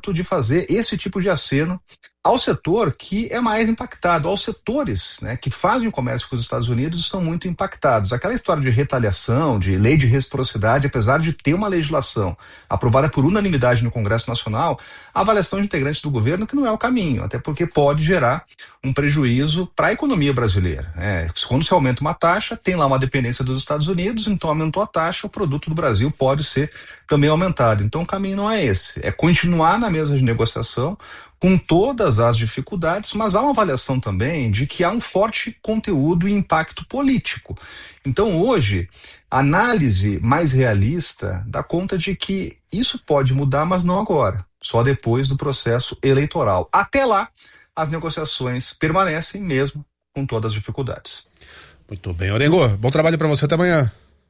momento de fazer esse tipo de aceno ao setor que é mais impactado, aos setores, né, que fazem o comércio com os Estados Unidos estão muito impactados. Aquela história de retaliação, de lei de reciprocidade, apesar de ter uma legislação aprovada por unanimidade no Congresso Nacional, a avaliação de integrantes do governo que não é o caminho, até porque pode gerar um prejuízo para a economia brasileira. Quando se aumenta uma taxa, tem lá uma dependência dos Estados Unidos, então aumentou a taxa, o produto do Brasil pode ser também aumentado. Então o caminho não é esse, é continuar na mesa de negociação, com todas as dificuldades, mas há uma avaliação também de que há um forte conteúdo e impacto político. Então hoje, a análise mais realista dá conta de que isso pode mudar, mas não agora, só depois do processo eleitoral. Até lá, as negociações permanecem mesmo com todas as dificuldades. Muito bem, Orengo, bom trabalho para você, até amanhã.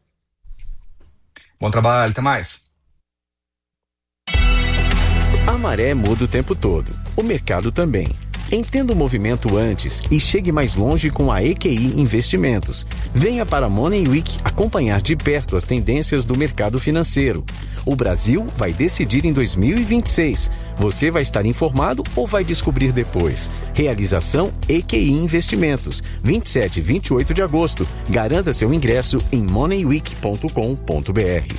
Bom trabalho, até mais. A maré muda o tempo todo, o mercado também. Entenda o movimento antes e chegue mais longe com a EQI Investimentos. Venha para a Money Week acompanhar de perto as tendências do mercado financeiro. O Brasil vai decidir em 2026. Você vai estar informado ou vai descobrir depois? Realização EQI Investimentos, 27 e 28 de agosto. Garanta seu ingresso em moneyweek.com.br.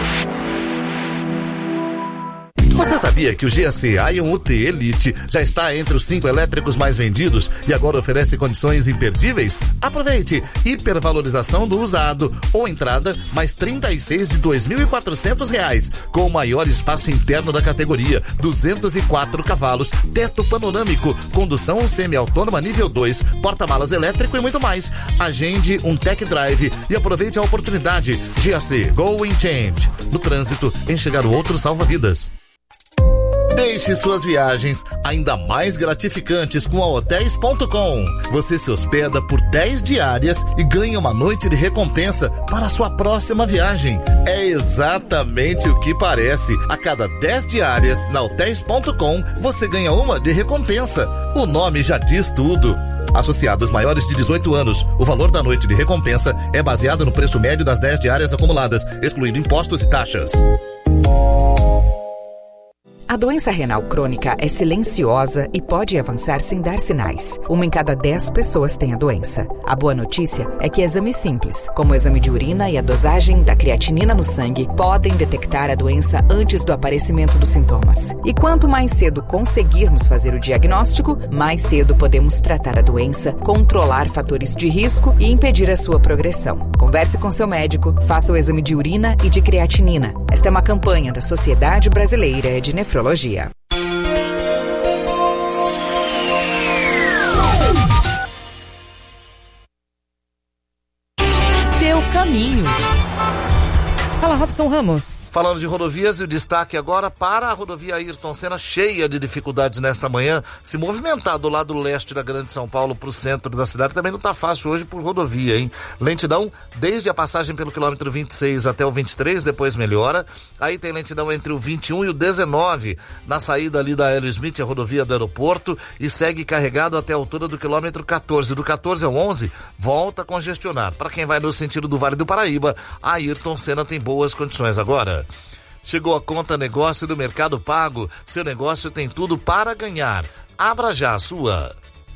Você sabia que o GAC Ion UT Elite já está entre os 5 elétricos mais vendidos e agora oferece condições imperdíveis? Aproveite! Hipervalorização do usado ou entrada mais 36 de R$ 2.400, com o maior espaço interno da categoria, 204 cavalos, teto panorâmico, condução semi-autônoma nível 2, porta-malas elétrico e muito mais. Agende um tech drive e aproveite a oportunidade. GAC Go and Change. No trânsito, enxergar o outro salva vidas. Deixe suas viagens ainda mais gratificantes com a Hotéis.com. Você se hospeda por 10 diárias e ganha uma noite de recompensa para a sua próxima viagem. É exatamente o que parece. A cada 10 diárias na Hotéis.com, você ganha uma de recompensa. O nome já diz tudo. Associados maiores de 18 anos, o valor da noite de recompensa é baseado no preço médio das 10 diárias acumuladas, excluindo impostos e taxas. A doença renal crônica é silenciosa e pode avançar sem dar sinais. 1 em cada 10 pessoas tem a doença. A boa notícia é que exames simples, como o exame de urina e a dosagem da creatinina no sangue, podem detectar a doença antes do aparecimento dos sintomas. E quanto mais cedo conseguirmos fazer o diagnóstico, mais cedo podemos tratar a doença, controlar fatores de risco e impedir a sua progressão. Converse com seu médico, faça o exame de urina e de creatinina. Esta é uma campanha da Sociedade Brasileira de Nefrologia. Seu caminho. Fala, Robson Ramos. Falando de rodovias, e o destaque agora para a rodovia Ayrton Senna, cheia de dificuldades nesta manhã. Se movimentar do lado leste da Grande São Paulo para o centro da cidade também não está fácil hoje por rodovia, hein? Lentidão desde a passagem pelo quilômetro 26 até o 23, depois melhora. Aí tem lentidão entre o 21 e o 19, na saída ali da Hélio Smith, a rodovia do aeroporto, e segue carregado até a altura do quilômetro 14. Do 14 ao 11, volta a congestionar. Para quem vai no sentido do Vale do Paraíba, a Ayrton Senna tem boas condições agora. Chegou a conta negócio do Mercado Pago. Seu negócio tem tudo para ganhar. Abra já a sua.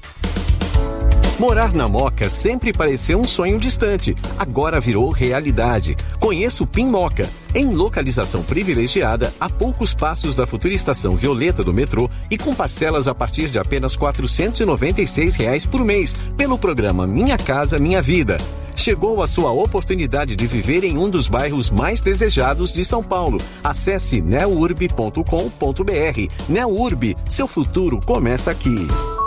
Morar na Moca sempre pareceu um sonho distante. Agora virou realidade. Conheça o PIN Moca. Em localização privilegiada, a poucos passos da futura estação Violeta do metrô e com parcelas a partir de apenas R$ 496 por mês, pelo programa Minha Casa Minha Vida. Chegou a sua oportunidade de viver em um dos bairros mais desejados de São Paulo. Acesse neurb.com.br. Neurb, seu futuro começa aqui.